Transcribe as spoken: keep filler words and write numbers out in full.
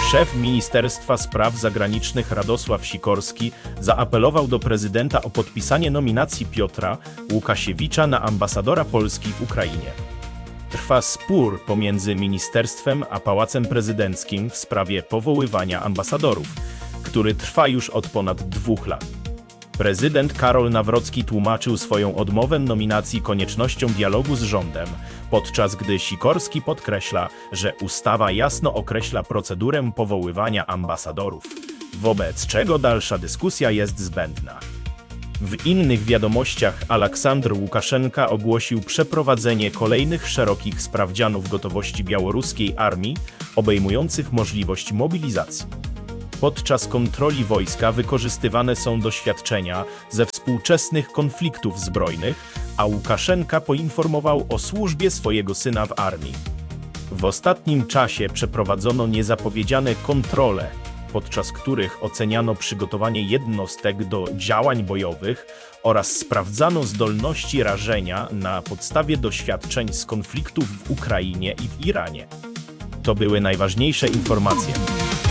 Szef Ministerstwa Spraw Zagranicznych Radosław Sikorski zaapelował do prezydenta o podpisanie nominacji Piotra Łukasiewicza na ambasadora Polski w Ukrainie. Trwa spór pomiędzy ministerstwem a Pałacem Prezydenckim w sprawie powoływania ambasadorów, który trwa już od ponad dwóch lat. Prezydent Karol Nawrocki tłumaczył swoją odmowę nominacji koniecznością dialogu z rządem, podczas gdy Sikorski podkreśla, że ustawa jasno określa procedurę powoływania ambasadorów, wobec czego dalsza dyskusja jest zbędna. W innych wiadomościach Aleksandr Łukaszenka ogłosił przeprowadzenie kolejnych szerokich sprawdzianów gotowości białoruskiej armii, obejmujących możliwość mobilizacji. Podczas kontroli wojska wykorzystywane są doświadczenia ze współczesnych konfliktów zbrojnych, a Łukaszenka poinformował o służbie swojego syna w armii. W ostatnim czasie przeprowadzono niezapowiedziane kontrole, podczas których oceniano przygotowanie jednostek do działań bojowych oraz sprawdzano zdolności rażenia na podstawie doświadczeń z konfliktów w Ukrainie i w Iranie. To były najważniejsze informacje.